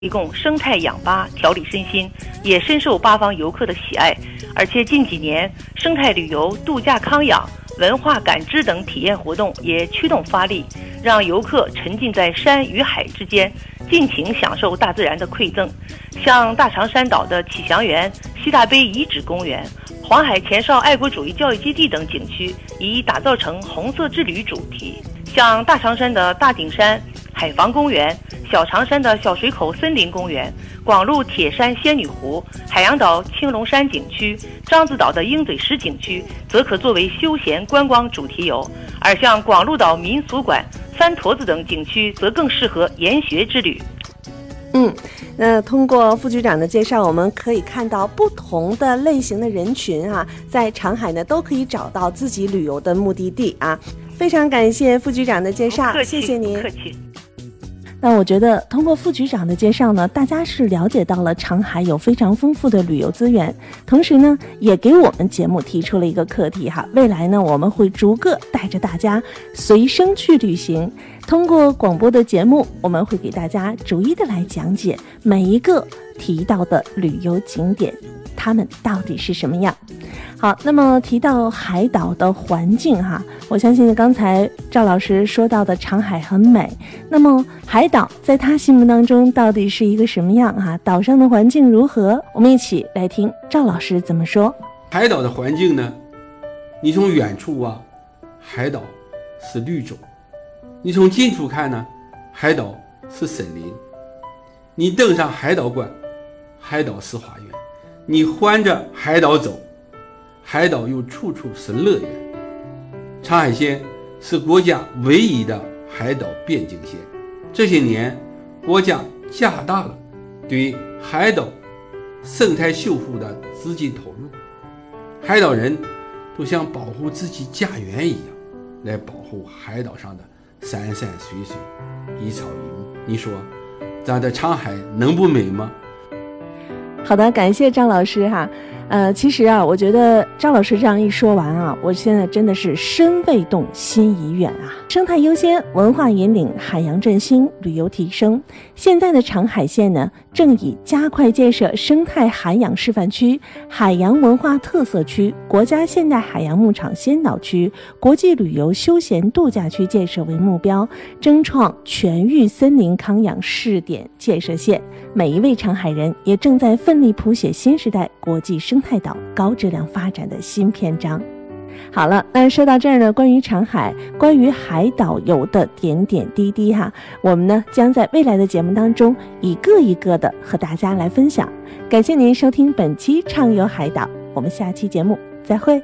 提供生态氧吧，调理身心，也深受八方游客的喜爱。而且近几年，生态旅游、度假康养、文化感知等体验活动也驱动发力，让游客沉浸在山与海之间，尽情享受大自然的馈赠。像大长山岛的启祥园、西大碑遗址公园、黄海前哨爱国主义教育基地等景区，已打造成红色之旅主题。像大长山的大顶山海防公园、小长山的小水口森林公园、广路铁山仙女湖、海洋岛青龙山景区、獐子岛的鹰嘴石景区，则可作为休闲观光主题游；而像广路岛民俗馆、三坨子等景区，则更适合研学之旅。 那通过副局长的介绍，我们可以看到不同的类型的人群在长海呢都可以找到自己旅游的目的地啊。非常感谢副局长的介绍，谢谢您。 客气。 那我觉得通过副局长的介绍呢，大家是了解到了长海有非常丰富的旅游资源，同时呢也给我们节目提出了一个课题未来呢我们会逐个带着大家随声去旅行，通过广播的节目，我们会给大家逐一的来讲解每一个提到的旅游景点，它们到底是什么样。好，那么提到海岛的环境我相信刚才赵老师说到的长海很美，那么海岛在他心目当中到底是一个什么样岛上的环境如何？我们一起来听赵老师怎么说。 海岛的环境呢，你从远处海岛是绿洲；你从近处看呢，海岛是森林。你登上海岛馆，海岛是花园；你环着海岛走，海岛又处处是乐园。长海县是国家唯一的海岛边境线，这些年国家加大了对海岛生态修复的资金投入，海岛人都像保护自己家园一样来保护海岛上的山山水水、一草一木。你说咱的长海能不美吗？ 好的，感谢张老师其实我觉得张老师这样一说完我现在真的是身未动心已远生态优先，文化引领，海洋振兴，旅游提升。现在的长海县呢，正以加快建设生态涵养示范区、海洋文化特色区、国家现代海洋牧场先导区、国际旅游休闲度假区建设为目标，争创全域森林康养试点建设县。每一位长海人也正在奋力谱写新时代国际生态岛高质量发展的新篇章。好了，那说到这儿呢，关于长海，关于海岛游的点点滴滴我们呢将在未来的节目当中一个一个的和大家来分享。感谢您收听本期畅游海岛，我们下期节目再会。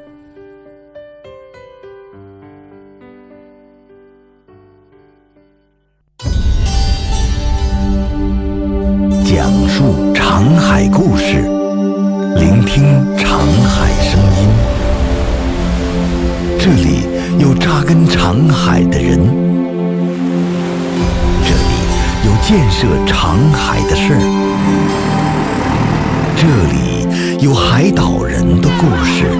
讲述长海故事，聆听长海声音。这里有扎根长海的人，这里有建设长海的事儿，这里有海岛人的故事。